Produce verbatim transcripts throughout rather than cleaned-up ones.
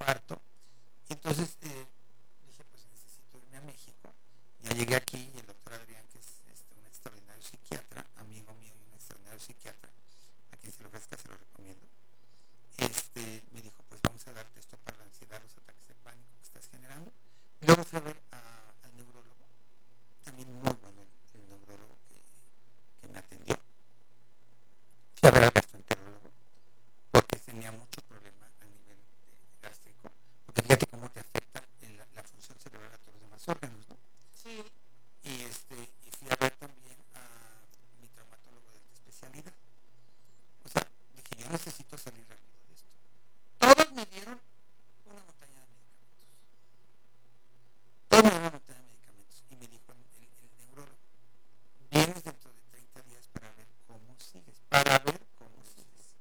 infarto. Y entonces eh, dije, pues necesito irme a México. Ya llegué aquí y el doctor Adrián, que es este, un extraordinario psiquiatra, amigo mío y un extraordinario psiquiatra, a quien se lo ofrezca se lo recomiendo, este, me dijo, pues vamos a darte esto para la ansiedad, los ataques de pánico que estás generando. Y luego fui a ver a, al neurólogo, también muy bueno el, el neurólogo que, que me atendió. Fui a ver al gastroenterólogo, porque tenía mucho problema a nivel de gástrico, porque fíjate cómo te afecta el, la función cerebral a todos los demás órganos, ¿no? Sí. Y, este, y fui a ver también a mi traumatólogo de alta especialidad. O sea, dije, yo necesito salir rápido de esto. Todos me dieron una montaña de medicamentos. Todos me dieron una montaña de medicamentos. Y me dijo el, el, el neurólogo, vienes dentro de treinta días para ver cómo sigues, para ver cómo sigues.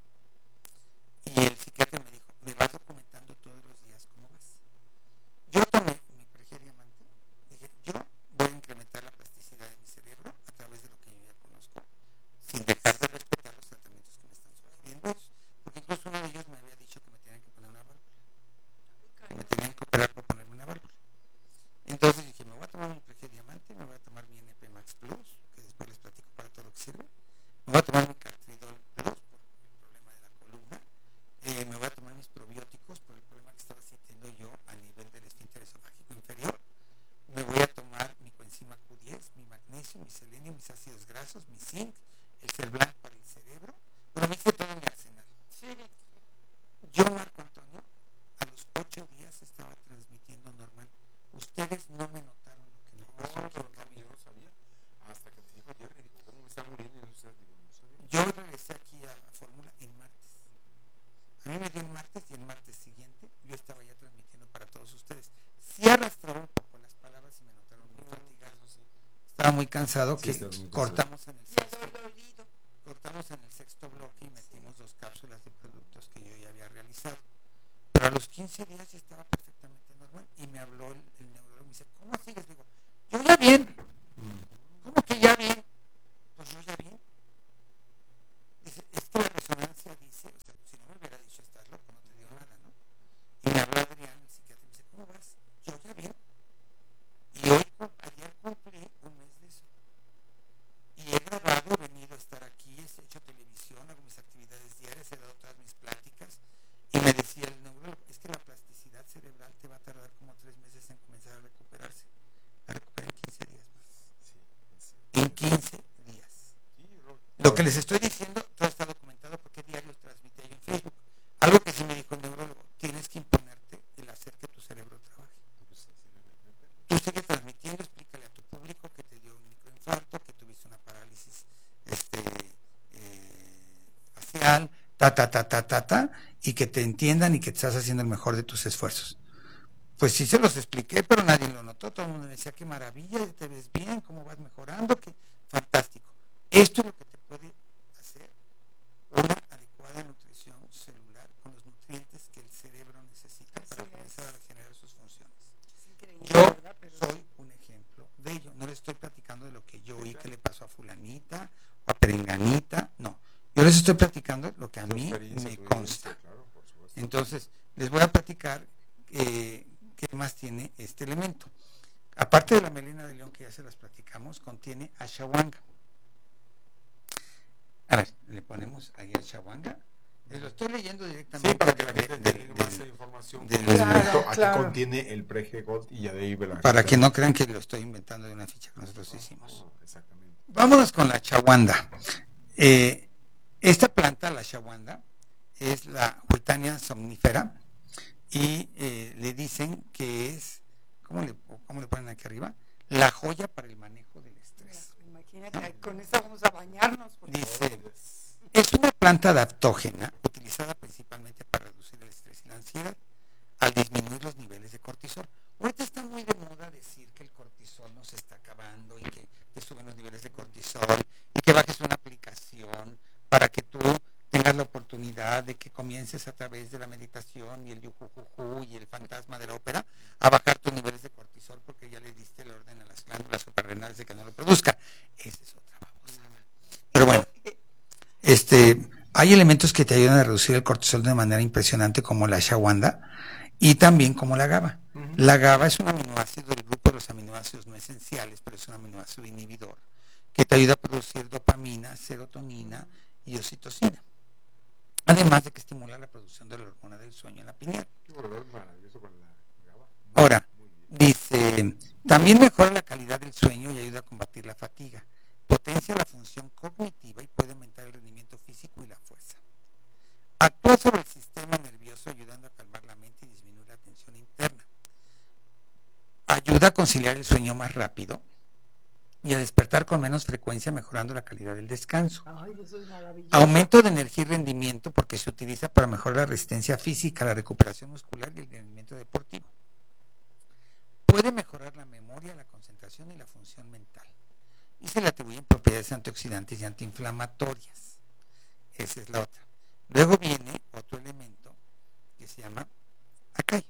Y el psiquiatra me dijo, me vas documentando todos los días cómo vas. Yo tomé mi Preger-Diamante, dije, yo voy a incrementar la plasticidad de mi cerebro a través de lo que yo ya conozco, sin dejar de respetar los tratamientos que me están sugiriendo, porque incluso uno de ellos me había dicho que me tenían que poner una válvula, que me tenían que operar por ponerme una válvula. Entonces dije, me voy a tomar mi Preger-Diamante, me voy a tomar mi N P Max Plus, que después les platico para todo lo que sirve, me voy a tomar mi Cartridol Plus por el problema de la columna, eh, me voy a tomar mis probióticos por el problema que estaba sintiendo yo a nivel del esfínter esofágico inferior, me voy a tomar mi coenzima Q diez, mi magnesio, mi selenio, mis ácidos grasos, mi zinc, el Celblanc para el cerebro, pero me hice todo mi arsenal. Sí. Yo, Marco Antonio, a los ocho días estaba transmitiendo normal. Ustedes no me notaron lo que me pasó. No, pero no, yo no sabía. Hasta que me dijo Jerry, digo, ¿cómo me está muriendo? Y no sé, digo, no sabía. Yo regresé aquí a, a Fórmula en martes. A mí me dio el martes y el martes siguiente yo estaba ya transmitiendo para todos ustedes. Sí arrastraba un poco las palabras y me notaron muy fatigado. Sí. Estaba muy cansado Sí, que muy cortamos cansado. en el sexto. Cortamos en el sexto bloque y metimos dos cápsulas de productos que yo ya había realizado. Pero a los quince días ya estaba perfectamente normal y me habló el, el neurólogo y me dice, ¿cómo sigues? Digo, yo ya bien. ¿Cómo que ya bien? Pues yo ya bien. Dice, es que la resonancia dice, o sea, si no me hubiera dicho, estás loco, no te digo nada, ¿no? Y me habló Adrián, el psiquiatra, y me dice, ¿cómo vas? Yo ya bien. Y hoy, ayer cumplí un mes de eso. Y he grabado, he venido a estar aquí, he hecho televisión, hago mis actividades diarias, he dado todas mis pláticas. Y me decía el neurólogo, es que la plasticidad cerebral te va a tardar como tres meses en comenzar a recuperarse. La recupera en quince días más. Sí, sí. En quince días. Sí, no, Lo que les estoy diciendo, todo está documentado porque diario transmite yo en Facebook. Algo que sí me dijo el neurólogo, tienes que imponerte el hacer que tu cerebro trabaje. Tú sigues transmitiendo, explícale a tu público que te dio un microinfarto, que tuviste una parálisis este, eh, facial, ta, ta, ta, ta, ta, ta, y que te entiendan y que te estás haciendo el mejor de tus esfuerzos. Pues sí se los expliqué, pero nadie lo notó. Todo el mundo me decía, qué maravilla, te ves bien, cómo vas mejorando, qué fantástico. Esto es lo que te puede hacer una adecuada nutrición celular con los nutrientes que el cerebro necesita para comenzar a regenerar sus funciones. Yo soy un ejemplo de ello. No les estoy platicando de lo que yo oí que le pasó a fulanita o a perenganita, no. Yo les estoy platicando lo que a mí me consta. Entonces, les voy a platicar eh, qué más tiene este elemento. Aparte de la melena de león que ya se las platicamos, contiene ashwagandha. A ver, le ponemos ahí ashwagandha. Lo estoy leyendo directamente. Sí, para que la gente de, tenga de, más de, información. De, claro, aquí claro. contiene el Prege Gold y ya de ahí la para que no crean que lo estoy inventando de una ficha que nosotros oh, hicimos. Oh, exactamente. Vámonos con la ashwagandha. Eh, esta planta, la ashwagandha, es la Huitania somnífera y eh, le dicen que es, ¿cómo le, cómo le ponen aquí arriba? La joya para el manejo del estrés. Imagínate, ¿no? Con esa vamos a bañarnos. Dice, es una planta adaptógena utilizada principalmente para reducir el estrés y la ansiedad al disminuir los niveles de cortisol. Ahorita está muy de moda decir que el cortisol nos está acabando y que te suben los niveles de cortisol y que bajes una aplicación para que tú tengas la oportunidad de que comiences a través de la meditación y el yujujuju y el fantasma de la ópera a bajar tus niveles de cortisol porque ya le diste el orden a las glándulas suprarrenales de que no lo produzca. Esa es otra babosada. Pero bueno, este, hay elementos que te ayudan a reducir el cortisol de manera impresionante como la ashwagandha y también como la GABA. Ujú. La GABA es un aminoácido del grupo de los aminoácidos no esenciales, pero es un aminoácido inhibidor que te ayuda a producir dopamina, serotonina y oxitocina. Además de que estimula la producción de la hormona del sueño en la pineal. Qué valor maravilloso con la GABA. Muy, Ahora, muy bien. dice, también mejora la calidad del sueño y ayuda a combatir la fatiga. Potencia la función cognitiva y puede aumentar el rendimiento físico y la fuerza. Actúa sobre el sistema nervioso ayudando a calmar la mente y disminuir la tensión interna. Ayuda a conciliar el sueño más rápido y a despertar con menos frecuencia, mejorando la calidad del descanso. Ay, eso es maravilloso. Aumento de energía y rendimiento porque se utiliza para mejorar la resistencia física, la recuperación muscular y el rendimiento deportivo. Puede mejorar la memoria, la concentración y la función mental. Y se le atribuyen propiedades antioxidantes y antiinflamatorias. Esa es la otra. Luego viene otro elemento que se llama acai.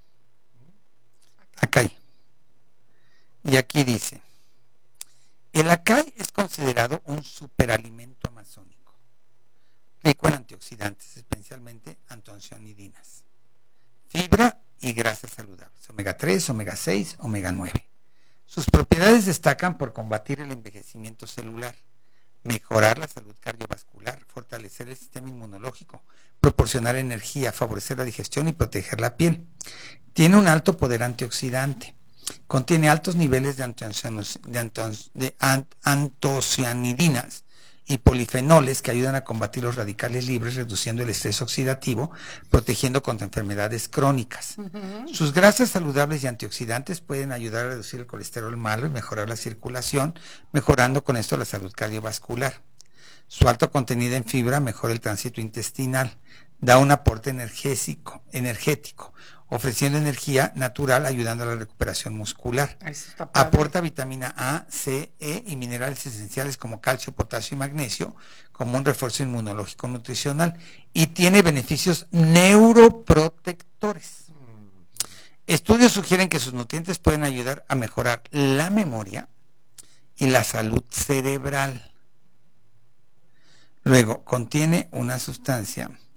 Acai. Y aquí dice, el acai es considerado un superalimento amazónico, rico en antioxidantes, especialmente antocianidinas, fibra y grasas saludables, omega tres, omega seis, omega nueve. Sus propiedades destacan por combatir el envejecimiento celular, mejorar la salud cardiovascular, fortalecer el sistema inmunológico, proporcionar energía, favorecer la digestión y proteger la piel. Tiene un alto poder antioxidante. Contiene altos niveles de, de, de antocianidinas y polifenoles que ayudan a combatir los radicales libres, reduciendo el estrés oxidativo, protegiendo contra enfermedades crónicas. Uh-huh. Sus grasas saludables y antioxidantes pueden ayudar a reducir el colesterol malo y mejorar la circulación, mejorando con esto la salud cardiovascular. Su alto contenido en fibra mejora el tránsito intestinal, da un aporte energético, energético ofreciendo energía natural, ayudando a la recuperación muscular. Aporta vitamina A, C, E y minerales esenciales como calcio, potasio y magnesio, como un refuerzo inmunológico nutricional, y tiene beneficios neuroprotectores. Estudios sugieren que sus nutrientes pueden ayudar a mejorar la memoria y la salud cerebral. Luego, contiene una sustancia